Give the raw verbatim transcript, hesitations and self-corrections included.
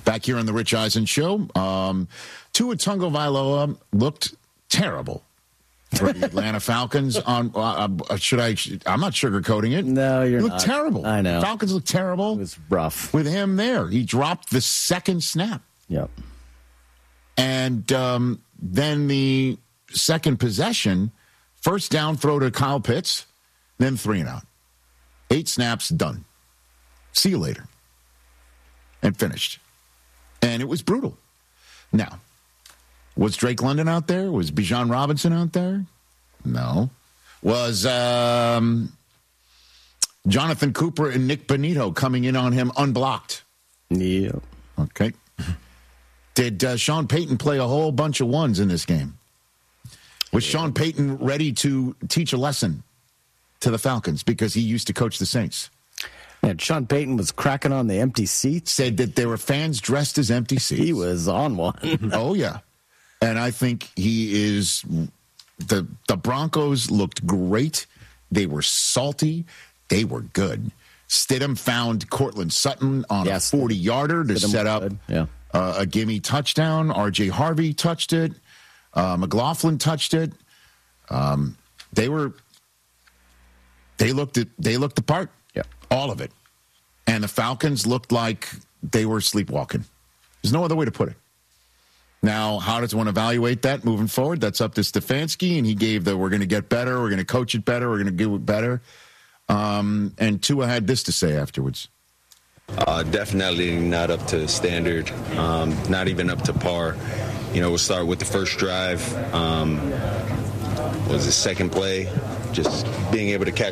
Back here on the Rich Eisen Show, um, Tua Tagovailoa looked terrible for the Atlanta Falcons. On uh, uh, should I? I'm not sugarcoating it. No, you're he looked not. terrible. I know. Falcons looked terrible. It was rough with him there. He dropped the second snap. Yep. And um, then the second possession, first down throw to Kyle Pitts, then three and out. Eight snaps, done. See you later. And finished. And it was brutal. Now, was Drake London out there? Was Bijan Robinson out there? No. Was um, Jonathan Cooper and Nick Bonito coming in on him unblocked? Yeah. Okay. Did uh, Sean Payton play a whole bunch of ones in this game? Was yeah. Sean Payton ready to teach a lesson to the Falcons because he used to coach the Saints? And Sean Payton was cracking on the empty seats. Said that there were fans dressed as empty seats. He was on one. Oh, yeah. And I think he is the the Broncos looked great. They were salty. They were good. Stidham found Cortland Sutton on yes, a forty-yarder to Stidham set up yeah. uh, a gimme touchdown. R J Harvey touched it. Uh, McLaughlin touched it. Um, they were they looked at they looked the part. Yeah. All of it. And the Falcons looked like they were sleepwalking. There's no other way to put it. Now, how does one evaluate that moving forward? That's up to Stefanski, and he gave the we're going to get better, we're going to coach it better, we're going to do it better. Um, and Tua had this to say afterwards. Uh, definitely not up to standard, um, not even up to par. You know, we'll start with the first drive. Um, what was the second play? Just being able to catch